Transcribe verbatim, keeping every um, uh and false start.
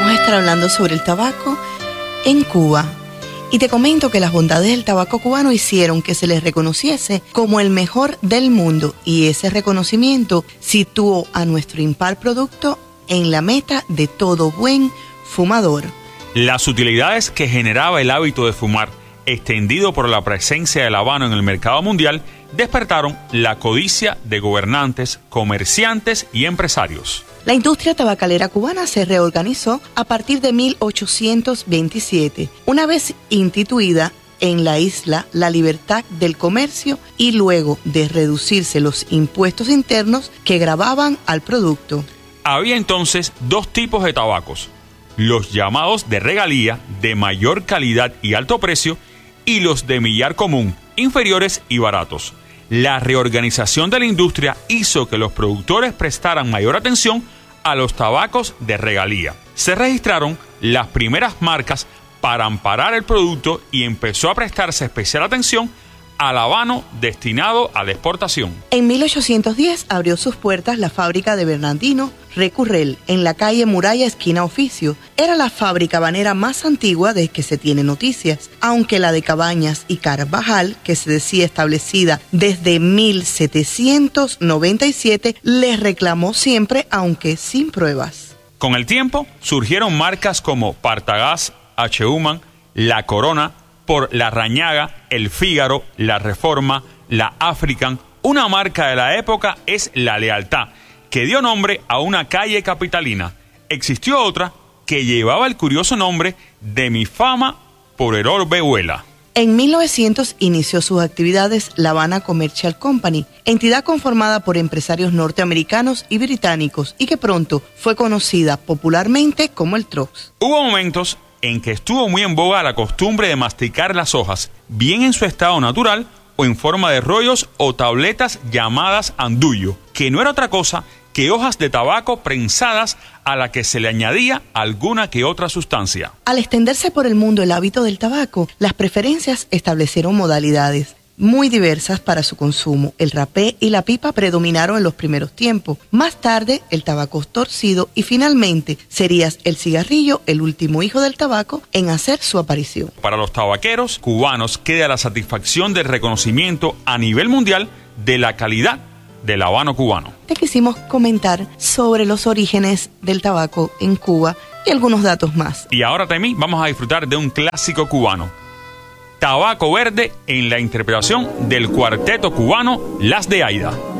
vamos a estar hablando sobre el tabaco en Cuba. Y te comento que las bondades del tabaco cubano hicieron que se les reconociese como el mejor del mundo, y ese reconocimiento situó a nuestro impar producto en la meta de todo buen fumador. Las utilidades que generaba el hábito de fumar, extendido por la presencia del habano en el mercado mundial, despertaron la codicia de gobernantes, comerciantes y empresarios. La industria tabacalera cubana se reorganizó a partir de mil ochocientos veintisiete, una vez instituida en la isla la libertad del comercio y luego de reducirse los impuestos internos que gravaban al producto. Había entonces dos tipos de tabacos: los llamados de regalía, de mayor calidad y alto precio, y los de millar común, inferiores y baratos. La reorganización de la industria hizo que los productores prestaran mayor atención a los tabacos de regalía. Se registraron las primeras marcas para amparar el producto y empezó a prestarse especial atención al habano destinado a la exportación. En mil ochocientos diez abrió sus puertas la fábrica de Bernardino Recurrel en la calle Muralla, esquina Oficio. Era la fábrica habanera más antigua de que se tiene noticias, aunque la de Cabañas y Carvajal, que se decía establecida desde mil setecientos noventa y siete, les reclamó siempre, aunque sin pruebas. Con el tiempo surgieron marcas como Partagás, H. Human, La Corona, por La Rañaga, El Fígaro, La Reforma, La African. Una marca de la época es La Lealtad, que dio nombre a una calle capitalina. Existió otra que llevaba el curioso nombre de Mi Fama por el Orbe Huela. En mil novecientos inició sus actividades La Habana Commercial Company, entidad conformada por empresarios norteamericanos y británicos y que pronto fue conocida popularmente como el Trox. Hubo momentos en que estuvo muy en boga la costumbre de masticar las hojas, bien en su estado natural o en forma de rollos o tabletas llamadas andullo, que no era otra cosa que hojas de tabaco prensadas a la que se le añadía alguna que otra sustancia. Al extenderse por el mundo el hábito del tabaco, las preferencias establecieron modalidades muy diversas para su consumo. El rapé y la pipa predominaron en los primeros tiempos. Más tarde, el tabaco torcido y finalmente sería el cigarrillo, el último hijo del tabaco, en hacer su aparición. Para los tabaqueros cubanos queda la satisfacción del reconocimiento a nivel mundial de la calidad del habano cubano. Te quisimos comentar sobre los orígenes del tabaco en Cuba y algunos datos más. Y ahora también vamos a disfrutar de un clásico cubano, Tabaco Verde, en la interpretación del cuarteto cubano Las de Aida.